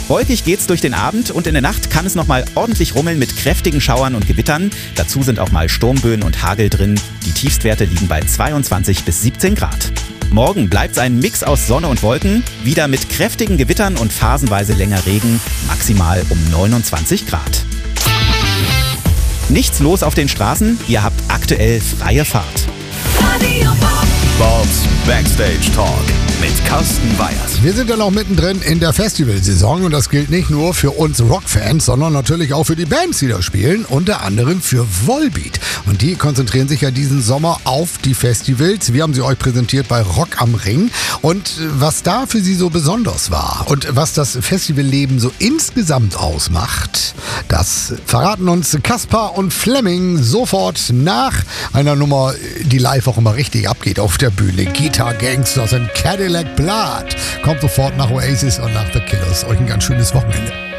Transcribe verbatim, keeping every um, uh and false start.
Wolkig geht's durch den Abend und in der Nacht kann es nochmal ordentlich rummeln mit kräftigen Schauern und Gewittern. Dazu sind auch mal Sturmböen und Hagel drin. Die Tiefstwerte liegen bei zweiundzwanzig bis siebzehn Grad. Morgen bleibt es ein Mix aus Sonne und Wolken, wieder mit kräftigen Gewittern und phasenweise länger Regen, maximal um neunundzwanzig Grad. Nichts los auf den Straßen, ihr habt aktuell freie Fahrt. Bob's Backstage Talk mit Carsten Weyers. Wir sind ja noch mittendrin in der Festivalsaison und das gilt nicht nur für uns Rockfans, sondern natürlich auch für die Bands, die da spielen, unter anderem für Volbeat. Und die konzentrieren sich ja diesen Sommer auf die Festivals. Wir haben sie euch präsentiert bei Rock am Ring. Und was da für sie so besonders war und was das Festivalleben so insgesamt ausmacht, das verraten uns Kaspar und Flemming sofort nach einer Nummer, die live auch immer richtig abgeht auf der Bühne. Guitar Gangsters und Cadillac Blood. Kommt sofort nach Oasis und nach The Killers. Euch ein ganz schönes Wochenende.